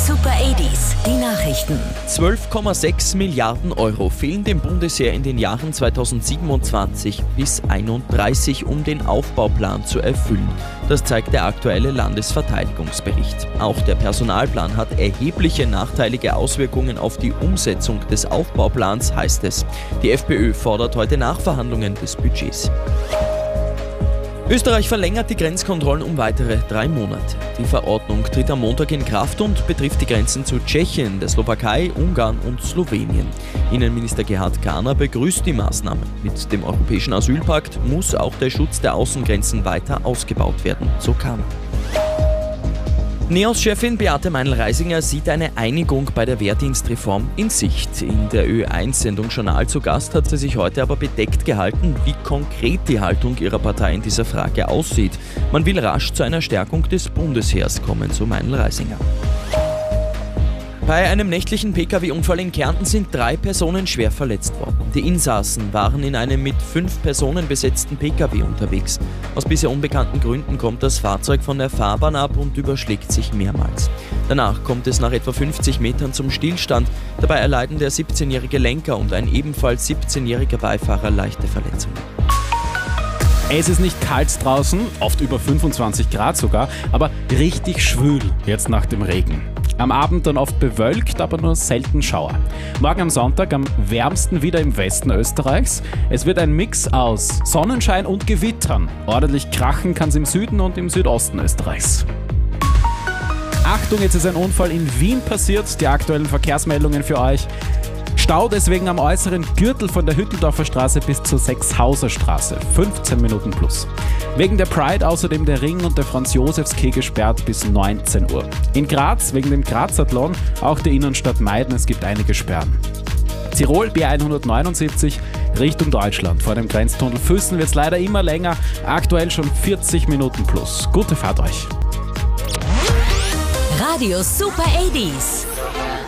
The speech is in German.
Super 80s, die Nachrichten. 12,6 Milliarden Euro fehlen dem Bundesheer in den Jahren 2027 bis 2031, um den Aufbauplan zu erfüllen. Das zeigt der aktuelle Landesverteidigungsbericht. Auch der Personalplan hat erhebliche nachteilige Auswirkungen auf die Umsetzung des Aufbauplans, heißt es. Die FPÖ fordert heute Nachverhandlungen des Budgets. Österreich verlängert die Grenzkontrollen um weitere 3 Monate. Die Verordnung tritt am Montag in Kraft und betrifft die Grenzen zu Tschechien, der Slowakei, Ungarn und Slowenien. Innenminister Gerhard Kahner begrüßt die Maßnahmen. Mit dem Europäischen Asylpakt muss auch der Schutz der Außengrenzen weiter ausgebaut werden, so Kahner. NEOS-Chefin Beate Meinl-Reisinger sieht eine Einigung bei der Wehrdienstreform in Sicht. In der Ö1-Sendung Journal zu Gast hat sie sich heute aber bedeckt gehalten, wie konkret die Haltung ihrer Partei in dieser Frage aussieht. Man will rasch zu einer Stärkung des Bundesheers kommen, so Meinl-Reisinger. Bei einem nächtlichen Pkw-Unfall in Kärnten sind 3 Personen schwer verletzt worden. Die Insassen waren in einem mit 5 Personen besetzten Pkw unterwegs. Aus bisher unbekannten Gründen kommt das Fahrzeug von der Fahrbahn ab und überschlägt sich mehrmals. Danach kommt es nach etwa 50 Metern zum Stillstand. Dabei erleiden der 17-jährige Lenker und ein ebenfalls 17-jähriger Beifahrer leichte Verletzungen. Es ist nicht kalt draußen, oft über 25 Grad sogar, aber richtig schwül jetzt nach dem Regen. Am Abend dann oft bewölkt, aber nur selten Schauer. Morgen am Sonntag am wärmsten wieder im Westen Österreichs. Es wird ein Mix aus Sonnenschein und Gewittern. Ordentlich krachen kann es im Süden und im Südosten Österreichs. Achtung, jetzt ist ein Unfall in Wien passiert. Die aktuellen Verkehrsmeldungen für euch. Stau deswegen am äußeren Gürtel von der Hütteldorfer Straße bis zur Sechshauser Straße. 15 Minuten plus. Wegen der Pride außerdem der Ring und der Franz-Josefs-Quai gesperrt bis 19 Uhr. In Graz wegen dem Grazathlon auch die Innenstadt meiden, es gibt einige Sperren. Tirol B179 Richtung Deutschland. Vor dem Grenztunnel Füssen wird es leider immer länger, aktuell schon 40 Minuten plus. Gute Fahrt euch. Radio Super 80s.